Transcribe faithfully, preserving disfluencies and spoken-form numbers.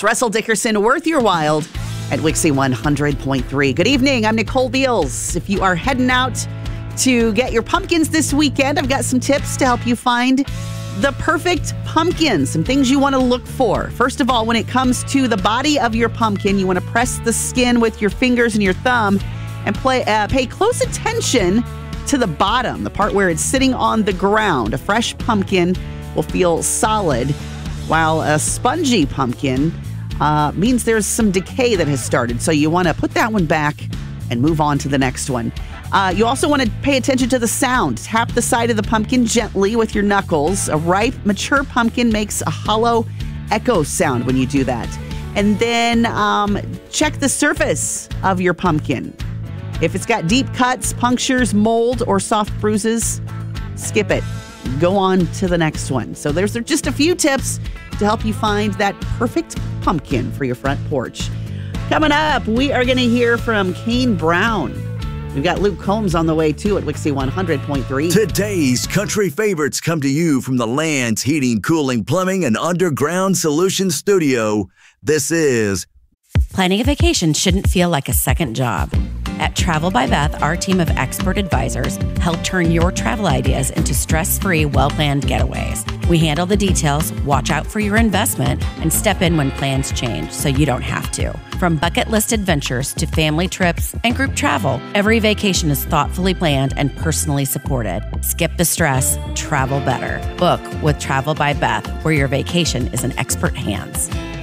Russell Dickerson, Worth Your Wild at Wixie one hundred point three. Good evening. I'm Nicole Beals. If you are heading out to get your pumpkins this weekend, I've got some tips to help you find the perfect pumpkin, some things you want to look for. First of all, when it comes to the body of your pumpkin, you want to press the skin with your fingers and your thumb and play, uh, pay close attention to the bottom, the part where it's sitting on the ground. A fresh pumpkin will feel solid, while a spongy pumpkin uh, means there's some decay that has started. So you want to put that one back and move on to the next one. Uh, you also want to pay attention to the sound. Tap the side of the pumpkin gently with your knuckles. A ripe, mature pumpkin makes a hollow echo sound when you do that. And then um, check the surface of your pumpkin. If it's got deep cuts, punctures, mold, or soft bruises, skip it. Go on to the next one. So there's just a few tips to help you find that perfect pumpkin for your front porch. Coming up, we are going to hear from Kane Brown. We've got Luke Combs on the way, too, at Wixie one hundred point three. Today's country favorites come to you from the Land's Heating, Cooling, Plumbing, and Underground Solutions Studio. This is... Planning a vacation shouldn't feel like a second job. At Travel by Beth, our team of expert advisors help turn your travel ideas into stress-free, well-planned getaways. We handle the details, watch out for your investment, and step in when plans change so you don't have to. From bucket list adventures to family trips and group travel, every vacation is thoughtfully planned and personally supported. Skip the stress, travel better. Book with Travel by Beth, where your vacation is in expert hands.